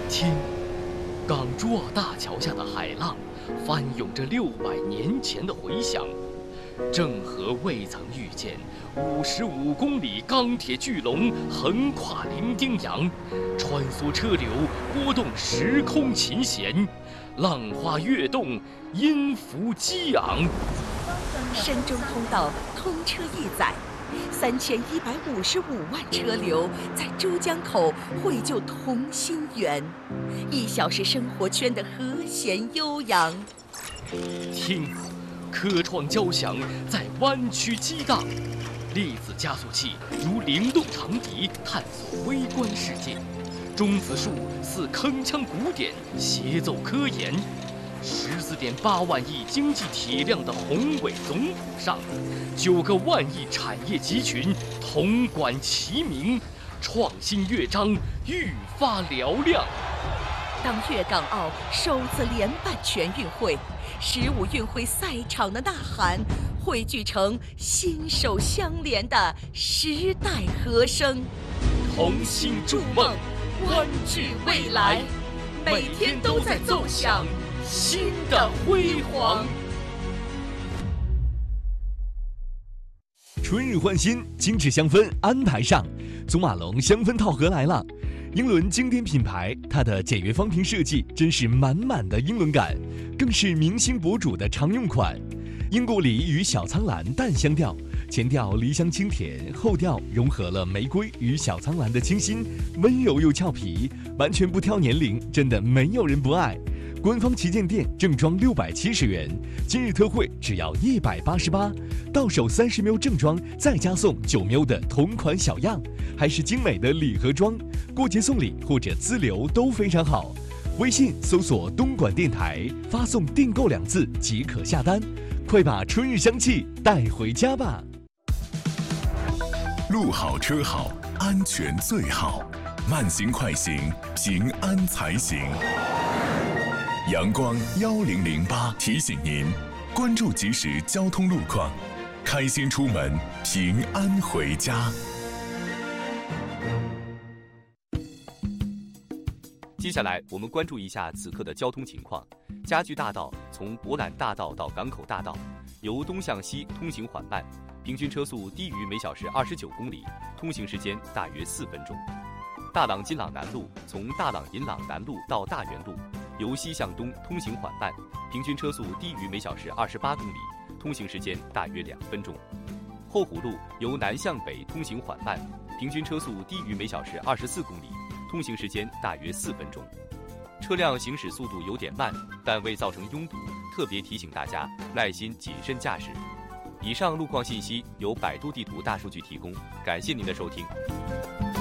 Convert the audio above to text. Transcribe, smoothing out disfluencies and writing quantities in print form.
听，港珠澳大桥下的海浪翻涌着600年前的回响，郑和未曾预见55公里钢铁巨龙横跨伶仃洋，穿梭车流，拨动时空琴弦，浪花跃动，音符激昂。 深中通道通车一载，3155万车流在珠江口汇就同心圆，1小时生活圈的和弦悠扬。 听，科创交响在湾区激荡，粒子加速器如灵动长笛探索微观世界，中子数似铿锵鼓点协奏科研。14.8万亿经济体量的宏伟总谱上，9个万亿产业集群铜管齐鸣，创新乐章愈发嘹亮。 当粤港澳首次联办全运会，15运会赛场的呐喊汇聚成心手相连的时代和声， 同心筑梦， 湾聚未来，每天都在奏响新的辉煌。 春日换新，精致香氛安排上，祖马龙香氛套盒来了。英伦经典品牌，它的简约方瓶设计真是满满的英伦感，更是明星博主的常用款。英国梨与小苍兰淡香调，前调梨香清甜，后调融合了玫瑰与小苍兰的清新，温柔又俏皮，完全不挑年龄，真的没有人不爱。官方旗舰店正装670元，今日特惠只要188，到手30ml正装，再加送9ml的同款小样，还是精美的礼盒装，过节送礼或者自留都非常好。微信搜索东莞电台，发送订购2字即可下单，快把春日香气带回家吧。 路好车好，安全最好，慢行快行，平安才行。阳光1008提醒您，关注即时交通路况，开心出门，平安回家。 接下来我们关注一下此刻的交通情况。家具大道从博览大道到港口大道，由东向西通行缓慢，平均车速低于每小时29公里，通行时间大约4分钟。大朗金朗南路从大朗银朗南路到大元路，由西向东通行缓慢，平均车速低于每小时28公里，通行时间大约2分钟。后湖路由南向北通行缓慢，平均车速低于每小时24公里，通行时间大约4分钟。车辆行驶速度有点慢，但未造成拥堵，特别提醒大家耐心谨慎驾驶。以上路况信息由百度地图大数据提供，感谢您的收听。